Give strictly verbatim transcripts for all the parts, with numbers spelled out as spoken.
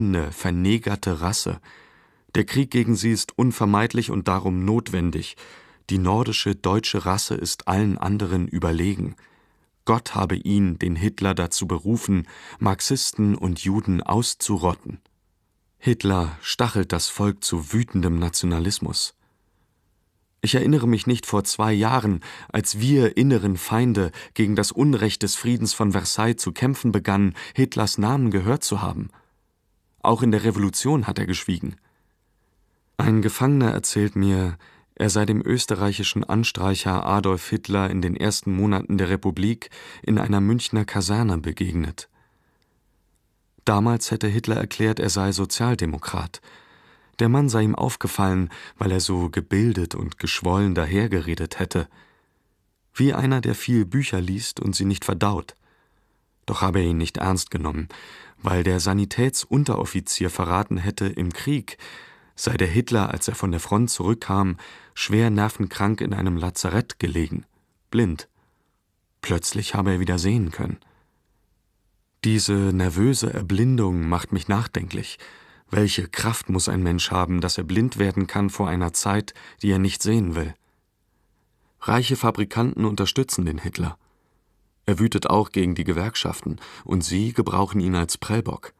Eine vernegerte Rasse. Der Krieg gegen sie ist unvermeidlich und darum notwendig. Die nordische deutsche Rasse ist allen anderen überlegen. Gott habe ihn, den Hitler, dazu berufen, Marxisten und Juden auszurotten. Hitler stachelt das Volk zu wütendem Nationalismus. Ich erinnere mich nicht vor zwei Jahren, als wir inneren Feinde gegen das Unrecht des Friedens von Versailles zu kämpfen begannen, Hitlers Namen gehört zu haben. Auch in der Revolution hat er geschwiegen. Ein Gefangener erzählt mir, er sei dem österreichischen Anstreicher Adolf Hitler in den ersten Monaten der Republik in einer Münchner Kaserne begegnet. Damals hätte Hitler erklärt, er sei Sozialdemokrat. Der Mann sei ihm aufgefallen, weil er so gebildet und geschwollen dahergeredet hätte. Wie einer, der viel Bücher liest und sie nicht verdaut. Doch habe er ihn nicht ernst genommen, weil der Sanitätsunteroffizier verraten hätte, im Krieg sei der Hitler, als er von der Front zurückkam, schwer nervenkrank in einem Lazarett gelegen, blind. Plötzlich habe er wieder sehen können. Diese nervöse Erblindung macht mich nachdenklich. Welche Kraft muss ein Mensch haben, dass er blind werden kann vor einer Zeit, die er nicht sehen will? Reiche Fabrikanten unterstützen den Hitler. Er wütet auch gegen die Gewerkschaften, und sie gebrauchen ihn als Prellbock.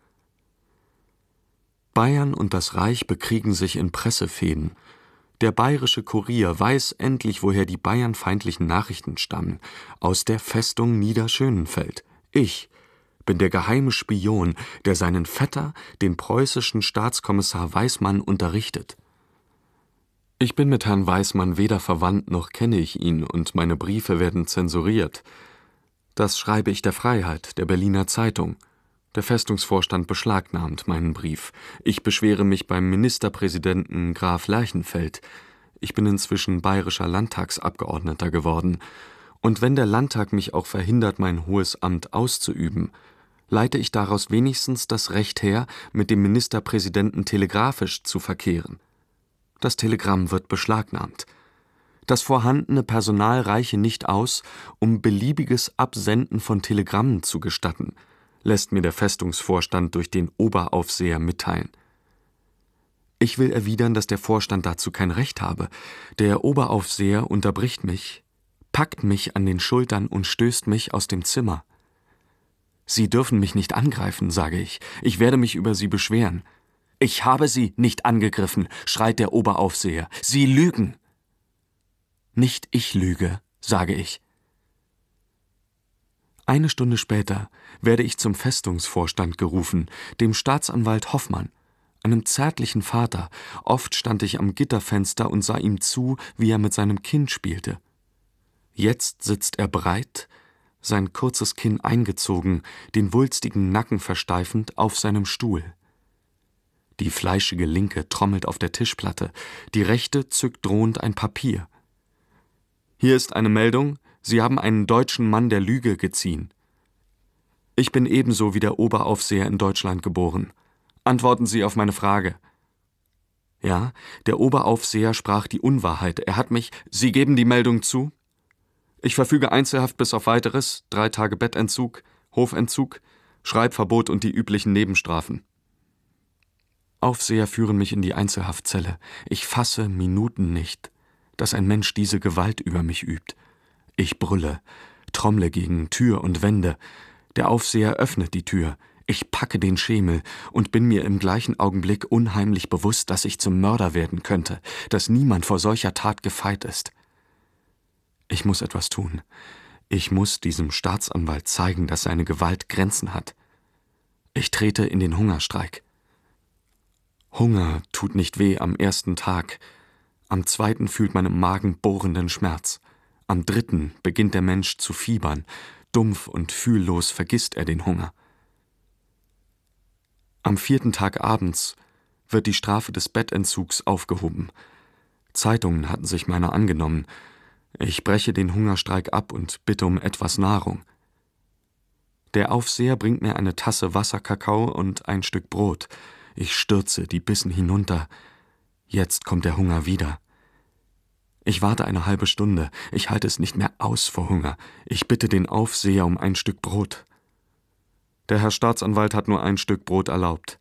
Bayern und das Reich bekriegen sich in Pressefehden. Der bayerische Kurier weiß endlich, woher die bayernfeindlichen Nachrichten stammen. Aus der Festung Niederschönenfeld. Ich bin der geheime Spion, der seinen Vetter, den preußischen Staatskommissar Weismann, unterrichtet. Ich bin mit Herrn Weismann weder verwandt noch kenne ich ihn, und meine Briefe werden zensuriert. Das schreibe ich der Freiheit, der Berliner Zeitung. Der Festungsvorstand beschlagnahmt meinen Brief. Ich beschwere mich beim Ministerpräsidenten Graf Lerchenfeld. Ich bin inzwischen bayerischer Landtagsabgeordneter geworden. Und wenn der Landtag mich auch verhindert, mein hohes Amt auszuüben, leite ich daraus wenigstens das Recht her, mit dem Ministerpräsidenten telegrafisch zu verkehren. Das Telegramm wird beschlagnahmt. Das vorhandene Personal reiche nicht aus, um beliebiges Absenden von Telegrammen zu gestatten, lässt mir der Festungsvorstand durch den Oberaufseher mitteilen. Ich will erwidern, dass der Vorstand dazu kein Recht habe. Der Oberaufseher unterbricht mich, packt mich an den Schultern und stößt mich aus dem Zimmer. »Sie dürfen mich nicht angreifen«, sage ich. »Ich werde mich über Sie beschweren.« »Ich habe Sie nicht angegriffen«, schreit der Oberaufseher. »Sie lügen!« »Nicht ich lüge«, sage ich. Eine Stunde später werde ich zum Festungsvorstand gerufen, dem Staatsanwalt Hoffmann, einem zärtlichen Vater. Oft stand ich am Gitterfenster und sah ihm zu, wie er mit seinem Kind spielte. Jetzt sitzt er breit, sein kurzes Kinn eingezogen, den wulstigen Nacken versteifend, auf seinem Stuhl. Die fleischige Linke trommelt auf der Tischplatte, die Rechte zückt drohend ein Papier. »Hier ist eine Meldung, Sie haben einen deutschen Mann der Lüge geziehen. Ich bin ebenso wie der Oberaufseher in Deutschland geboren. Antworten Sie auf meine Frage.« Ja, der Oberaufseher sprach die Unwahrheit. Er hat mich, »Sie geben die Meldung zu?« Ich verfüge Einzelhaft bis auf Weiteres, drei Tage Bettentzug, Hofentzug, Schreibverbot und die üblichen Nebenstrafen. Aufseher führen mich in die Einzelhaftzelle. Ich fasse Minuten nicht, dass ein Mensch diese Gewalt über mich übt. Ich brülle, trommle gegen Tür und Wände. Der Aufseher öffnet die Tür. Ich packe den Schemel und bin mir im gleichen Augenblick unheimlich bewusst, dass ich zum Mörder werden könnte, dass niemand vor solcher Tat gefeit ist. Ich muss etwas tun. Ich muss diesem Staatsanwalt zeigen, dass seine Gewalt Grenzen hat. Ich trete in den Hungerstreik. Hunger tut nicht weh am ersten Tag. Am zweiten fühlt man im Magen bohrenden Schmerz. Am dritten beginnt der Mensch zu fiebern. Dumpf und fühllos vergisst er den Hunger. Am vierten Tag abends wird die Strafe des Bettentzugs aufgehoben. Zeitungen hatten sich meiner angenommen. Ich breche den Hungerstreik ab und bitte um etwas Nahrung. Der Aufseher bringt mir eine Tasse Wasserkakao und ein Stück Brot. Ich stürze die Bissen hinunter. Jetzt kommt der Hunger wieder. Ich warte eine halbe Stunde. Ich halte es nicht mehr aus vor Hunger. Ich bitte den Aufseher um ein Stück Brot. Der Herr Staatsanwalt hat nur ein Stück Brot erlaubt.